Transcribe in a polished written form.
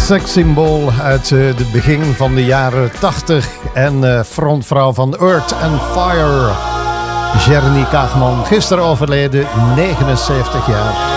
sekssymbool uit het begin van de jaren 80 en frontvrouw van Earth and Fire. Jernie Kaagman, gisteren overleden, 79 jaar.